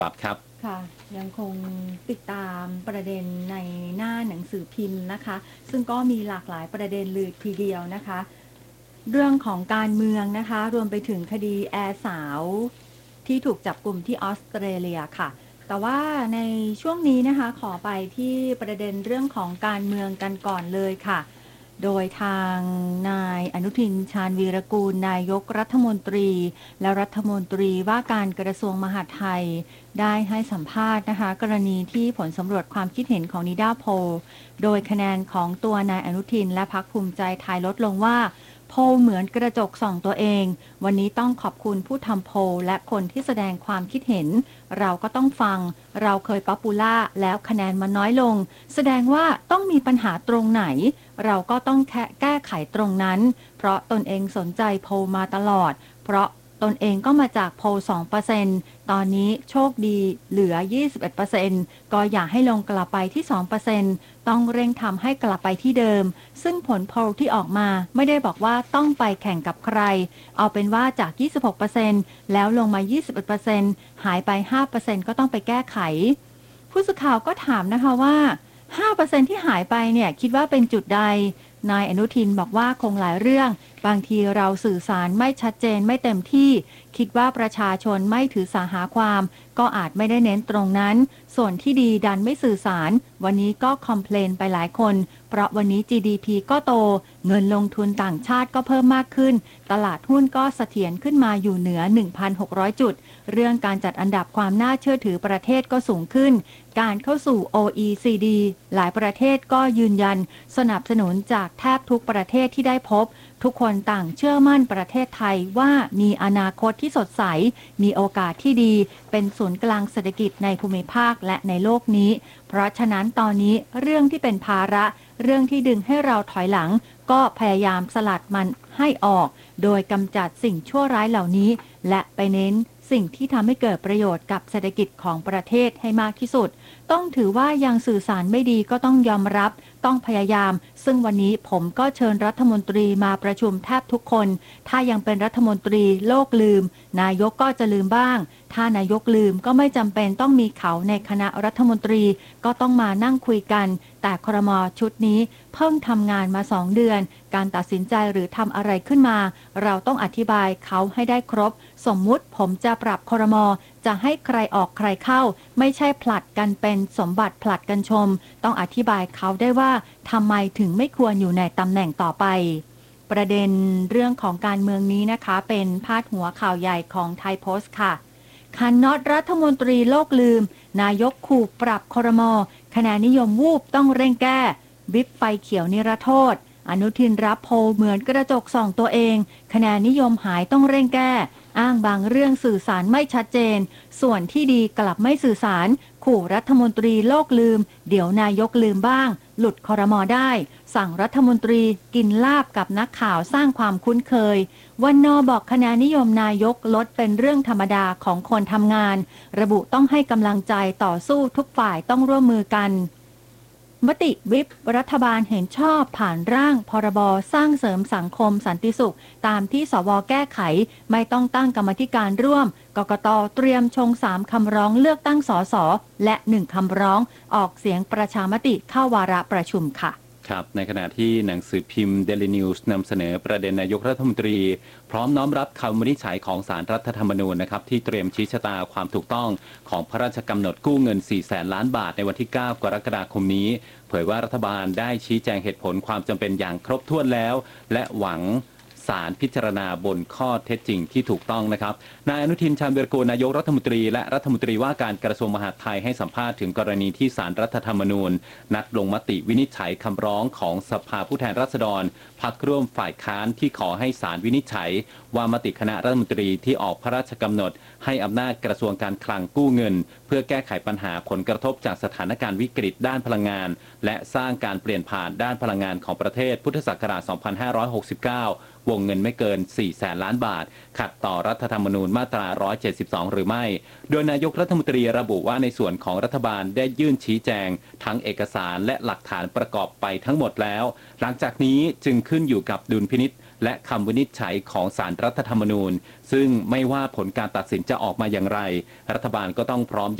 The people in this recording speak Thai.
ครับค่ะยังคงติดตามประเด็นในหน้าหนังสือพิมพ์นะคะซึ่งก็มีหลากหลายประเด็นเลยทีเดียวนะคะเรื่องของการเมืองนะคะรวมไปถึงคดีแอร์สาวที่ถูกจับกลุ่มที่ออสเตรเลียค่ะแต่ว่าในช่วงนี้นะคะขอไปที่ประเด็นเรื่องของการเมืองกันก่อนเลยค่ะ โดยทางนายอนุทินชาญวีรกูลนายกรัฐมนตรีและรัฐมนตรีว่าการกระทรวงมหาดไทยได้ให้สัมภาษณ์นะคะกรณีที่ผลสำรวจความคิดเห็นของนิด้าโพลโดยคะแนนของตัวนายอนุทินและพรรคภูมิใจไทยลดลงว่าโพลเหมือนกระจกส่องตัวเองวันนี้ต้องขอบคุณผู้ทำโพลและคนที่แสดงความคิดเห็นเราก็ต้องฟังเราเคยป๊อปปูล่าแล้วคะแนนมันน้อยลงแสดงว่าต้องมีปัญหาตรงไหนเราก็ต้องแก้ไขตรงนั้นเพราะตนเองสนใจโพลมาตลอดเพราะตนเองก็มาจากโพล 2% ตอนนี้โชคดีเหลือ 21% ก็อยากให้ลงกลับไปที่ 2% ต้องเร่งทำให้กลับไปที่เดิมซึ่งผลโพลที่ออกมาไม่ได้บอกว่าต้องไปแข่งกับใครเอาเป็นว่าจาก 26% แล้วลงมา 21% หายไป 5% ก็ต้องไปแก้ไขผู้สื่อข่าวก็ถามนะคะว่า 5% ที่หายไปเนี่ยคิดว่าเป็นจุดใดนายอนุทินบอกว่าคงหลายเรื่องบางทีเราสื่อสารไม่ชัดเจนไม่เต็มที่คิดว่าประชาชนไม่ถือสาหาความก็อาจไม่ได้เน้นตรงนั้นส่วนที่ดีดันไม่สื่อสารวันนี้ก็คอมเพลนไปหลายคนเพราะวันนี้ GDP ก็โตเงินลงทุนต่างชาติก็เพิ่มมากขึ้นตลาดหุ้นก็เสถียรขึ้นมาอยู่เหนือ 1,600 จุดเรื่องการจัดอันดับความน่าเชื่อถือประเทศก็สูงขึ้นการเข้าสู่ OECD หลายประเทศก็ยืนยันสนับสนุนจากแทบทุกประเทศที่ได้พบทุกคนต่างเชื่อมั่นประเทศไทยว่ามีอนาคตที่สดใสมีโอกาสที่ดีเป็นศูนย์กลางเศรษฐกิจในภูมิภาคและในโลกนี้เพราะฉะนั้นตอนนี้เรื่องที่เป็นภาระเรื่องที่ดึงให้เราถอยหลังก็พยายามสลัดมันให้ออกโดยกำจัดสิ่งชั่วร้ายเหล่านี้และไปเน้นสิ่งที่ทำให้เกิดประโยชน์กับเศรษฐกิจของประเทศให้มากที่สุดต้องถือว่ายังสื่อสารไม่ดีก็ต้องยอมรับต้องพยายามซึ่งวันนี้ผมก็เชิญรัฐมนตรีมาประชุมแทบทุกคนถ้ายังเป็นรัฐมนตรีโลกลืมนายกก็จะลืมบ้างถ้านายกลืมก็ไม่จำเป็นต้องมีเขาในคณะรัฐมนตรีก็ต้องมานั่งคุยกันแต่ครม.ชุดนี้เพิ่งทำงานมา2 เดือนการตัดสินใจหรือทำอะไรขึ้นมาเราต้องอธิบายเขาให้ได้ครบสมมุติผมจะปรับครม.จะให้ใครออกใครเข้าไม่ใช่ผลัดกันเป็นสมบัติผลัดกันชมต้องอธิบายเขาได้ว่าทำไมถึงไม่ควรอยู่ในตำแหน่งต่อไปประเด็นเรื่องของการเมืองนี้นะคะเป็นพาดหัวข่าวใหญ่ของไทยโพสต์ค่ะคันน็อตรัฐมนตรีโลกลืมนายกขู่ปรับครม.คะแนนนิยมวูบต้องเร่งแก้บิ๊บไฟเขียวนิรโทษอนุทินรับโพลเหมือนกระจกส่องตัวเองคะแนนนิยมหายต้องเร่งแก้อ้างบางเรื่องสื่อสารไม่ชัดเจนส่วนที่ดีกลับไม่สื่อสารขู่รัฐมนตรีโลกลืมเดี๋ยวนายกลืมบ้างหลุดครม.ได้สั่งรัฐมนตรีกินลาบกับนักข่าวสร้างความคุ้นเคยวันนอบอกคะแนนนิยมนายกลดเป็นเรื่องธรรมดาของคนทำงานระบุต้องให้กำลังใจต่อสู้ทุกฝ่ายต้องร่วมมือกันมติวิปรัฐบาลเห็นชอบผ่านร่างพรบสร้างเสริมสังคมสันติสุขตามที่สวแก้ไขไม่ต้องตั้งกรรมธิการร่วมกกต.เตรียมชง3 คำร้องเลือกตั้งสสและ1 คำร้องออกเสียงประชามติเข้าวาระประชุมค่ะครับในขณะที่หนังสือพิมพ์ Daily News นำเสนอประเด็นนายกรัฐมนตรีพร้อมน้อมรับคำวินิจฉัยของศาลรัฐธรรมนูญนะครับที่เตรียมชี้ชะตาความถูกต้องของพระราชกำหนดกู้เงิน 400,000 ล้านบาทในวันที่ 9 กรกฎาคมนี้เผยว่ารัฐบาลได้ชี้แจงเหตุผลความจำเป็นอย่างครบถ้วนแล้วและหวังศาลพิจารณาบนข้อเท็จจริงที่ถูกต้องนะครับนายอนุทินชาญวีรกูลนายกรัฐมนตรีและรัฐมนตรีว่าการกระทรวงมหาดไทยให้สัมภาษณ์ถึงกรณีที่ศาลรัฐธรรมนูญนัดลงมติวินิจฉัยคำร้องของสภาผู้แทนราษฎรพรรคร่วมฝ่ายค้านที่ขอให้ศาลวินิจฉัยว่ามติคณะรัฐมนตรีที่ออกพระราชกำหนดให้อำนาจกระทรวงการคลังกู้เงินเพื่อแก้ไขปัญหาผลกระทบจากสถานการณ์วิกฤตด้านพลังงานและสร้างการเปลี่ยนผ่านด้านพลังงานของประเทศพุทธศักราช 2569 วงเงินไม่เกิน 400,000 ล้านบาทขัดต่อรัฐธรรมนูญมาตรา 172 หรือไม่ โดยนายกรัฐมนตรีระบุว่าในส่วนของรัฐบาลได้ยื่นชี้แจงทั้งเอกสารและหลักฐานประกอบไปทั้งหมดแล้วหลังจากนี้จึงขึ้นอยู่กับดุลพินิจและคำวินิจฉัยของศาลรัฐธรรมนูญซึ่งไม่ว่าผลการตัดสินจะออกมาอย่างไรรัฐบาลก็ต้องพร้อม